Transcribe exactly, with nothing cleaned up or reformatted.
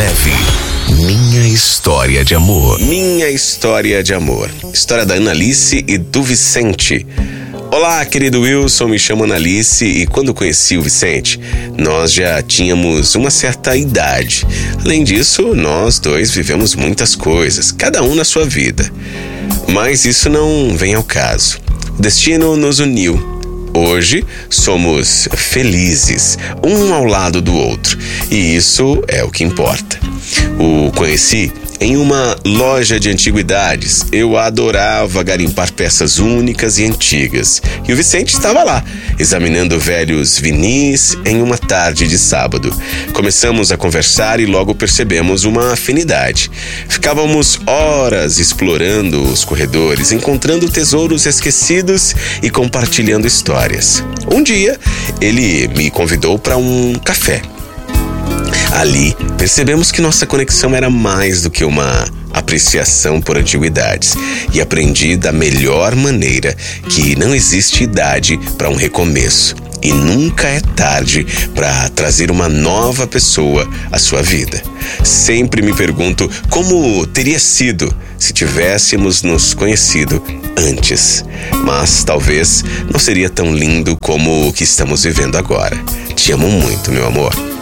leve. Minha História de Amor. Minha História de Amor. História da Analice e do Vicente. Olá, querido Wilson, me chamo Analice e quando conheci o Vicente, nós já tínhamos uma certa idade. Além disso, nós dois vivemos muitas coisas, cada um na sua vida. Mas isso não vem ao caso. O destino nos uniu. Hoje somos felizes, um ao lado do outro, e isso é o que importa. O conheci em uma loja de antiguidades. Eu adorava garimpar peças únicas e antigas. E o Vicente estava lá, examinando velhos vinis em uma tarde de sábado. Começamos a conversar e logo percebemos uma afinidade. Ficávamos horas explorando os corredores, encontrando tesouros esquecidos e compartilhando histórias. Um dia, ele me convidou para um café. Ali, percebemos que nossa conexão era mais do que uma apreciação por antiguidades e aprendi da melhor maneira que não existe idade para um recomeço e nunca é tarde para trazer uma nova pessoa à sua vida. Sempre me pergunto como teria sido se tivéssemos nos conhecido antes, mas talvez não seria tão lindo como o que estamos vivendo agora. Te amo muito, meu amor.